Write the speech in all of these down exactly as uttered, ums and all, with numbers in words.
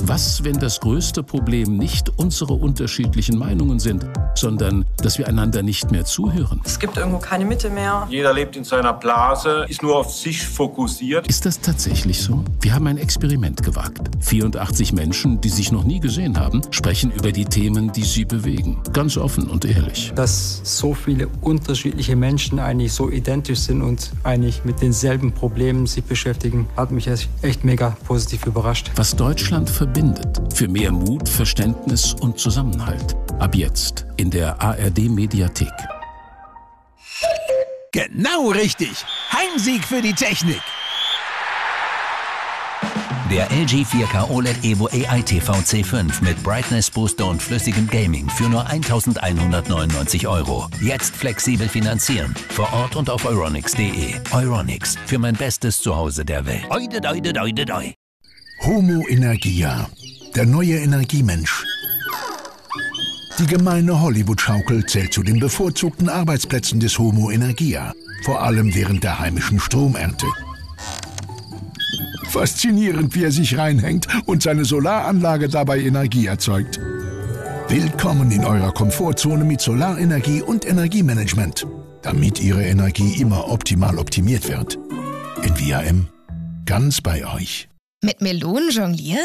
Was, wenn das größte Problem nicht unsere unterschiedlichen Meinungen sind, sondern dass wir einander nicht mehr zuhören? Es gibt irgendwo keine Mitte mehr. Jeder lebt in seiner Blase, ist nur auf sich fokussiert. Ist das tatsächlich so? Wir haben ein Experiment gewagt. vierundachtzig Menschen, die sich noch nie gesehen haben, sprechen über die Themen, die sie bewegen. Ganz offen und ehrlich. Dass so viele unterschiedliche Menschen eigentlich so identisch sind und eigentlich mit denselben Problemen sich beschäftigen, hat mich echt mega positiv überrascht. Was Deutschland verbindet. Für mehr Mut, Verständnis und Zusammenhalt. Ab jetzt in der A R D-Mediathek. Genau richtig. Heimsieg für die Technik. Der L G vier K O L E D Evo A I T V C fünf mit Brightness Booster und flüssigem Gaming für nur eintausendeinhundertneunundneunzig Euro. Jetzt flexibel finanzieren. Vor Ort und auf euronics punkt de. Euronics. Für mein bestes Zuhause der Welt. Oide, oide, oide, oide. Homo Energia. Der neue Energiemensch. Die gemeine Hollywood-Schaukel zählt zu den bevorzugten Arbeitsplätzen des Homo Energia. Vor allem während der heimischen Stromernte. Faszinierend, wie er sich reinhängt und seine Solaranlage dabei Energie erzeugt. Willkommen in eurer Komfortzone mit Solarenergie und Energiemanagement, damit Ihre Energie immer optimal optimiert wird. In V R M, ganz bei euch. Mit Melonen jonglieren?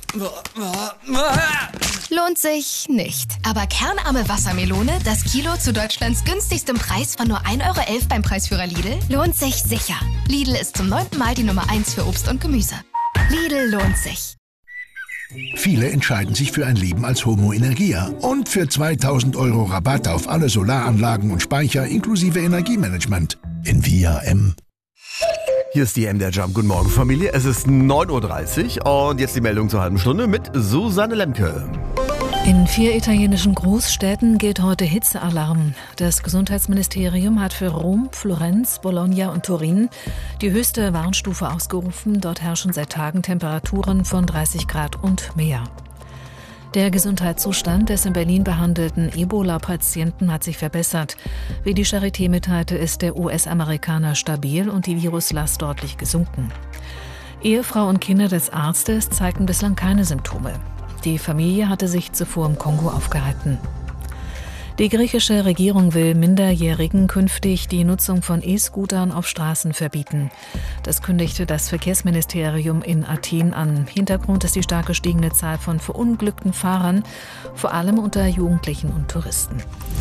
Lohnt sich nicht. Aber kernarme Wassermelone, das Kilo zu Deutschlands günstigstem Preis von nur ein Euro elf beim Preisführer Lidl, lohnt sich sicher. Lidl ist zum neunten Mal die Nummer eins für Obst und Gemüse. Lidl lohnt sich. Viele entscheiden sich für ein Leben als Homo Energia und für zweitausend Euro Rabatt auf alle Solaranlagen und Speicher inklusive Energiemanagement in V R M. Hier ist die M der Jump. Guten Morgen, Familie. Es ist neun Uhr dreißig und jetzt die Meldung zur halben Stunde mit Susanne Lemke. In vier italienischen Großstädten gilt heute Hitzealarm. Das Gesundheitsministerium hat für Rom, Florenz, Bologna und Turin die höchste Warnstufe ausgerufen. Dort herrschen seit Tagen Temperaturen von dreißig Grad und mehr. Der Gesundheitszustand des in Berlin behandelten Ebola-Patienten hat sich verbessert. Wie die Charité mitteilte, ist der U S-Amerikaner stabil und die Viruslast deutlich gesunken. Ehefrau und Kinder des Arztes zeigten bislang keine Symptome. Die Familie hatte sich zuvor im Kongo aufgehalten. Die griechische Regierung will Minderjährigen künftig die Nutzung von E-Scootern auf Straßen verbieten. Das kündigte das Verkehrsministerium in Athen an. Hintergrund ist die stark gestiegene Zahl von verunglückten Fahrern, vor allem unter Jugendlichen und Touristen.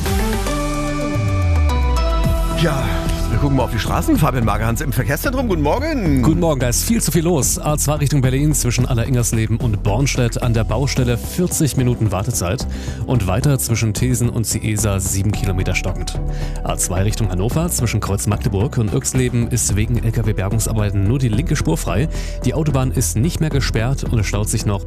Ja, wir gucken mal auf die Straßen. Fabian Magerhans im Verkehrszentrum. Guten Morgen. Guten Morgen, da ist viel zu viel los. A zwei Richtung Berlin zwischen Alleringgersleben und Bornstedt an der Baustelle vierzig Minuten Wartezeit und weiter zwischen Thesen und Ciesa sieben Kilometer stockend. A zwei Richtung Hannover zwischen Kreuz Magdeburg und Irxleben ist wegen L K W-Bergungsarbeiten nur die linke Spur frei. Die Autobahn ist nicht mehr gesperrt und es staut sich noch